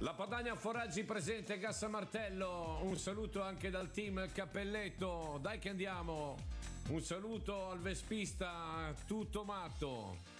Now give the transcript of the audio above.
La Padania Foraggi presente Gas a Martello, un saluto anche dal team Cappelletto, dai che andiamo, un saluto al vespista tutto matto.